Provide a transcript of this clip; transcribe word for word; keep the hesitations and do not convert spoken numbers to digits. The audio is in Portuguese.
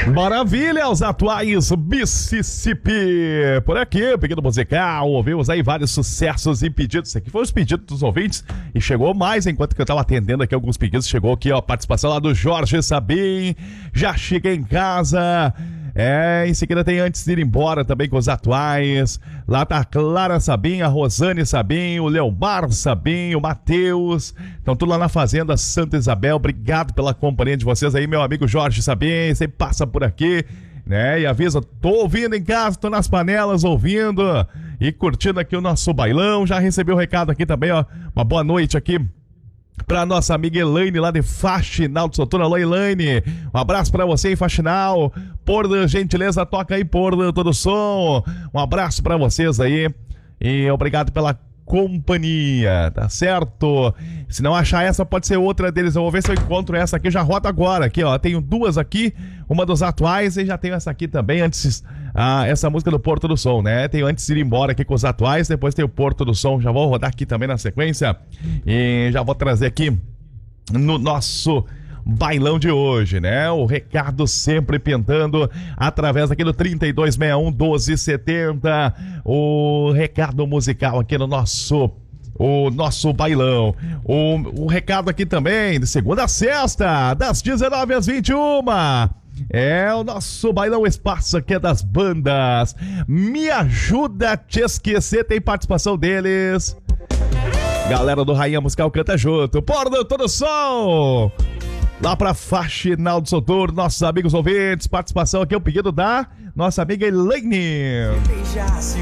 Maravilha, os atuais Mississippi. Por aqui, pequeno musical, ouvimos aí vários sucessos e pedidos. Isso aqui foi os pedidos dos ouvintes e chegou mais enquanto que eu tava atendendo aqui alguns pedidos. Chegou aqui, ó, a participação lá do Jorge Sabim. Já cheguei em casa. É, em seguida tem Antes de Ir Embora também com os atuais. Lá tá a Clara Sabim, a Rosane Sabim, o Leomar Sabim, o Matheus. Estão tudo lá na Fazenda Santa Isabel. Obrigado pela companhia de vocês aí, meu amigo Jorge Sabim. Você passa por aqui, né? E avisa, tô ouvindo em casa, tô nas panelas ouvindo e curtindo aqui o nosso bailão. Já recebi o recado aqui também, ó. Uma boa noite aqui pra nossa amiga Elaine lá de Faxinal do Soturno. Alô, Elaine, um abraço pra você em Faxinal. Por gentileza, toca aí por todo o som. Um abraço pra vocês aí e obrigado pela companhia, tá certo? Se não achar essa, pode ser outra deles. Eu vou ver se eu encontro essa aqui, já roda agora aqui, ó. Tenho duas aqui, uma dos atuais e já tenho essa aqui também, antes, ah, essa música do Porto do Som, né? Tenho Antes de Ir Embora aqui com os atuais, depois tem o Porto do Som, já vou rodar aqui também na sequência e já vou trazer aqui no nosso bailão de hoje, né? O recado sempre pintando através aqui do trinta e dois sessenta e um, doze setenta. O recado musical aqui no nosso o nosso bailão. O, o recado aqui também de segunda a sexta, das dezenove às vinte e uma. É o nosso bailão espaço aqui é das bandas. Me ajuda a te esquecer, tem participação deles. Galera do Rainha Musical canta junto. Por todo som. Lá pra Faxinal do Soturno, nossos amigos ouvintes, participação aqui é o pedido da nossa amiga Elaine.